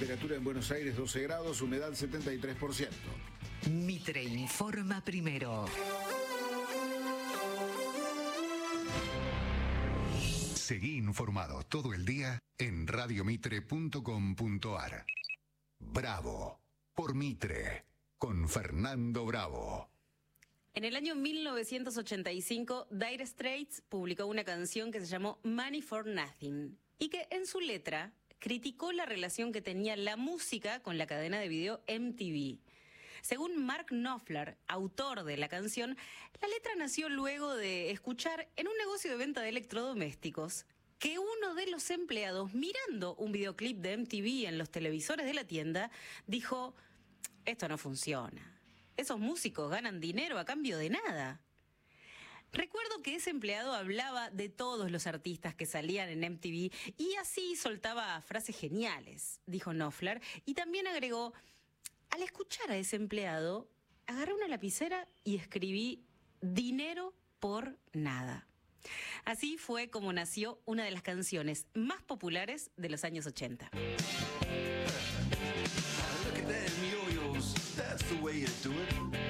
temperatura en Buenos Aires 12 grados, humedad 73%. Mitre informa primero. Seguí informado todo el día en radiomitre.com.ar. Bravo por Mitre, con Fernando Bravo. En el año 1985, Dire Straits publicó una canción que se llamó Money for Nothing y que en su letra criticó la relación que tenía la música con la cadena de video MTV. Según Mark Knopfler, autor de la canción, la letra nació luego de escuchar en un negocio de venta de electrodomésticos que uno de los empleados, mirando un videoclip de MTV en los televisores de la tienda, dijo: esto no funciona. Esos músicos ganan dinero a cambio de nada. Recuerdo que ese empleado hablaba de todos los artistas que salían en MTV y así soltaba frases geniales, dijo Knopfler, y también agregó: al escuchar a ese empleado, agarré una lapicera y escribí dinero por nada. Así fue como nació una de las canciones más populares de los años 80. Look at them yo-yos, that's the way you do it.